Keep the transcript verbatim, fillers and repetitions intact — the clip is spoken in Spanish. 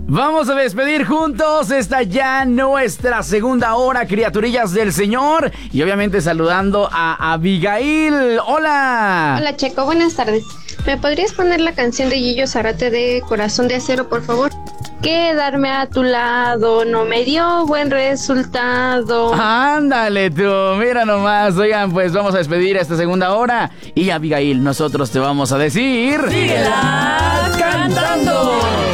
Vamos a despedir juntos esta ya nuestra segunda hora, criaturillas del Señor. Y obviamente saludando a Abigail. ¡Hola! Hola, Checo, buenas tardes. ¿Me podrías poner la canción de Gillo Zárate de Corazón de Acero, por favor? Quedarme a tu lado no me dio buen resultado. Ándale tú, mira nomás. Oigan, pues vamos a despedir esta segunda hora. Y Abigail, nosotros te vamos a decir... ¡Síguela cantando!